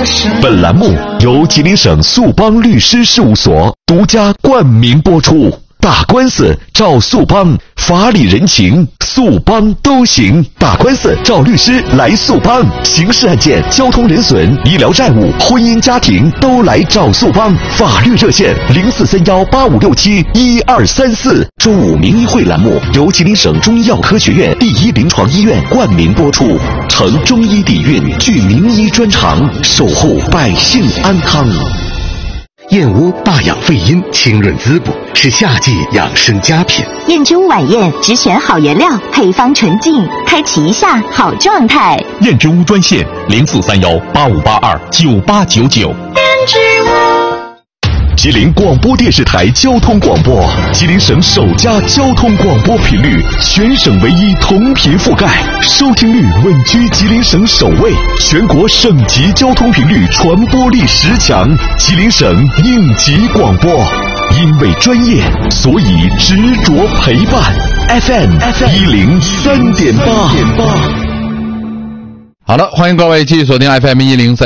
本栏目由吉林省速邦律师事务所独家冠名播出。打官司找速邦，法理人情速邦都行。打官司找律师来速邦，刑事案件、交通人损、医疗债务、婚姻家庭都来找速邦。法律热线043185671234。周五名医会栏目由吉林省中医药科学院第一临床医院冠名播出，承中医底蕴，具名医专长，守护百姓安康。 燕窝大养肺阴，清润滋补，是夏季养生佳品。 燕之屋晚宴只选好原料，配方纯净，开启一下好状态。 燕之屋专线043185829899。燕之屋。 吉林广播电视台交通广播，吉林省首家交通广播频率，全省唯一同频覆盖，收听率稳居吉林省首位，全国省级交通频率传播力10强，吉林省应急广播。因为专业，所以执着陪伴。FM 103.8。 好的，欢迎各位继续锁定 FM 103。